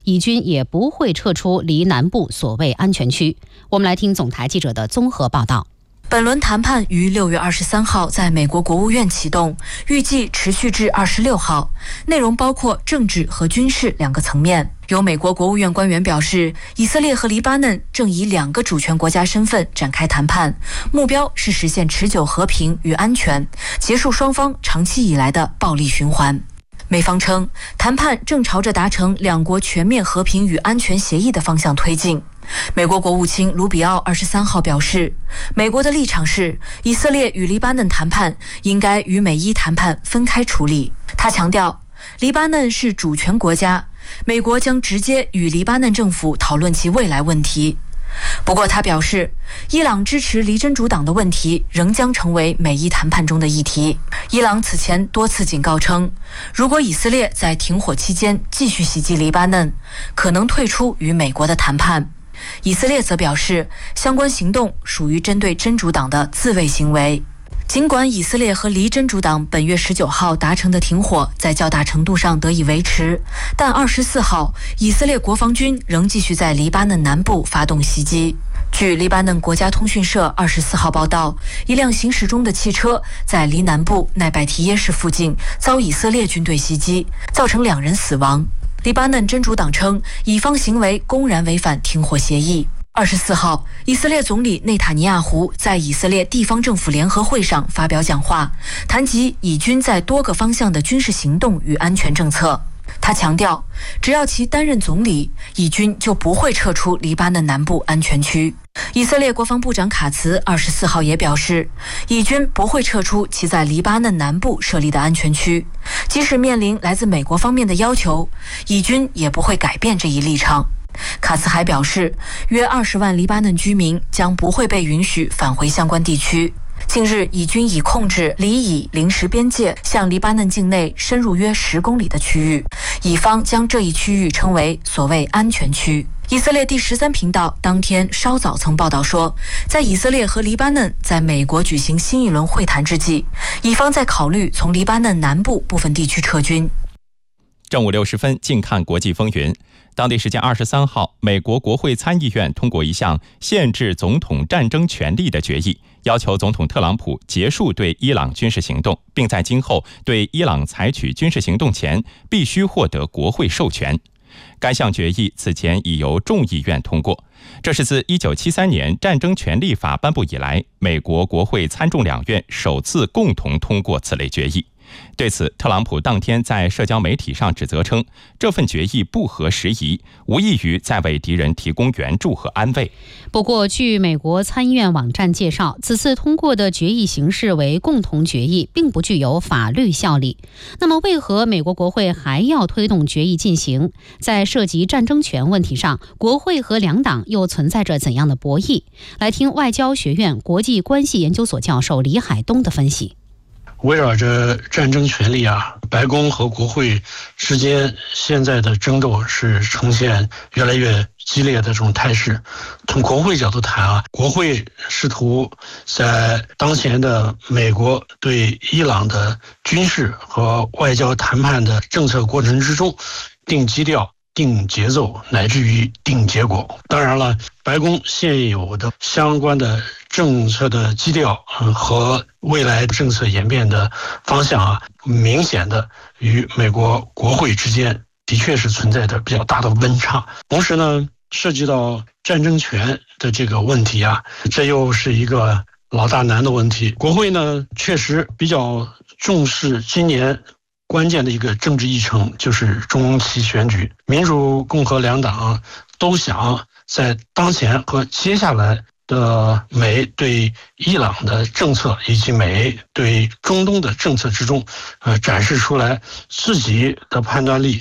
以军也不会撤出离南部所谓安全区。我们来听总台记者的综合报道。 本轮谈判于6月23号在美国国务院启动，预计持续至26号，内容包括政治和军事两个层面。有美国国务院官员表示，以色列和黎巴嫩正以2个主权国家身份展开谈判，目标是实现持久和平与安全，结束双方长期以来的暴力循环。美方称，谈判正朝着达成2国全面和平与安全协议的方向推进。美国国务卿卢比奥23号表示，美国的立场是以色列与黎巴嫩谈判应该与美伊谈判分开处理。他强调，黎巴嫩是主权国家，美国将直接与黎巴嫩政府讨论其未来问题。不过他表示，伊朗支持黎真主党的问题仍将成为美伊谈判中的议题。伊朗此前多次警告称，如果以色列在停火期间继续袭击黎巴嫩，可能退出与美国的谈判。以色列则表示，相关行动属于针对真主党的自卫行为。尽管以色列和黎真主党本月19号达成的停火在较大程度上得以维持，但24号以色列国防军仍继续在黎巴嫩南部发动袭击。据黎巴嫩国家通讯社24号报道，一辆行驶中的汽车在黎南部奈拜提耶市附近遭以色列军队袭击，造成2人死亡。黎巴嫩真主党称，以方行为公然违反停火协议。24号，以色列总理内塔尼亚胡在以色列地方政府联合会上发表讲话，谈及以军在多个方向的军事行动与安全政策。他强调，只要其担任总理，以军就不会撤出黎巴嫩南部安全区。以色列国防部长卡茨24号也表示，以军不会撤出其在黎巴嫩南部设立的安全区，即使面临来自美国方面的要求，以军也不会改变这一立场。卡茨还表示，约20万黎巴嫩居民将不会被允许返回相关地区。近日，以军已控制黎以临时边界向黎巴嫩境内深入约10公里的区域，以方将这一区域称为所谓安全区。以色列第13频道当天稍早曾报道说，在以色列和黎巴嫩在美国举行新一轮会谈之际，以方在考虑从黎巴嫩南部部分地区撤军。 正午60分，近看国际风云。当地时间23号，美国国会参议院通过一项限制总统战争权利的决议，要求总统特朗普结束对伊朗军事行动，并在今后对伊朗采取军事行动前必须获得国会授权。该项决议此前已由众议院通过，这是自1973年战争权利法颁布以来，美国国会参众两院首次共同通过此类决议。对此，特朗普当天在社交媒体上指责称，这份决议不合时宜，无异于在为敌人提供援助和安慰。 不过，据美国参议院网站介绍，此次通过的决议形式为共同决议，并不具有法律效力。那么，为何美国国会还要推动决议进行？在涉及战争权问题上，国会和两党又存在着怎样的博弈？来听外交学院国际关系研究所教授李海东的分析。 围绕着战争权利白宫和国会之间现在的争斗是呈现越来越激烈的这种态势。从国会角度谈国会试图在当前的美国对伊朗的军事和外交谈判的政策过程之中定基调、定节奏，乃至于定结果。当然了，白宫现有的相关的政策的基调和未来政策演变的方向明显的与美国国会之间的确是存在着比较大的温差。同时呢，涉及到战争权的这个问题这又是一个老大难的问题。国会呢，确实比较重视今年关键的一个政治议程，就是中期选举。民主共和两党都想在当前和接下来的美对伊朗的政策以及美对中东的政策之中，展示出来自己的判断力